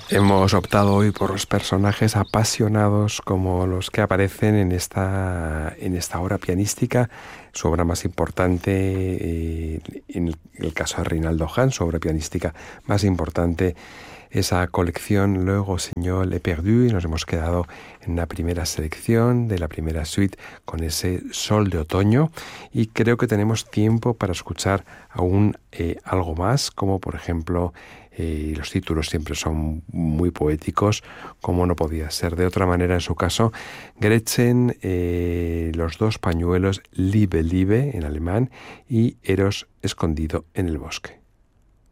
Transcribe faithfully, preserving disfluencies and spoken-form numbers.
Hemos optado hoy por los personajes apasionados como los que aparecen en esta, en esta obra pianística, su obra más importante, eh, en el caso de Reinaldo Hahn, su obra pianística más importante, esa colección Luego Señor Le Perdu, y nos hemos quedado en la primera selección de la primera suite con ese Sol de Otoño, y creo que tenemos tiempo para escuchar aún eh, algo más, como por ejemplo, y los títulos siempre son muy poéticos, como no podía ser de otra manera en su caso, Gretchen, eh, Los dos pañuelos, Liebe, Liebe en alemán, y Eros escondido en el bosque.